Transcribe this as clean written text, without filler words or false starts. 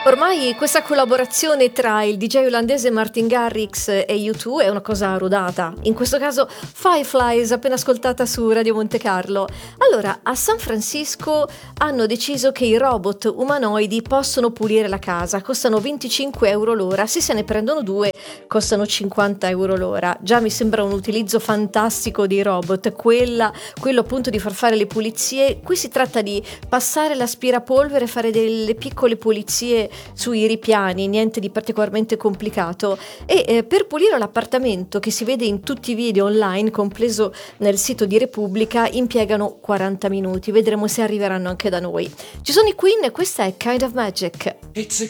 Ormai questa collaborazione tra il DJ olandese Martin Garrix e U2 è una cosa rodata. In questo caso Fireflies, appena ascoltata su Radio Monte Carlo. Allora, a San Francisco hanno deciso che i robot umanoidi possono pulire la casa, costano 25 euro l'ora, se ne prendono due costano 50 euro l'ora. Già mi sembra un utilizzo fantastico dei robot, quello appunto di far fare le pulizie. Qui si tratta di passare l'aspirapolvere, fare delle piccole pulizie sui ripiani, niente di particolarmente complicato, e per pulire l'appartamento, che si vede in tutti i video online, compreso nel sito di Repubblica, impiegano 40 minuti. Vedremo se arriveranno anche da noi. Ci sono i Queen e questa è Kind of Magic. It's a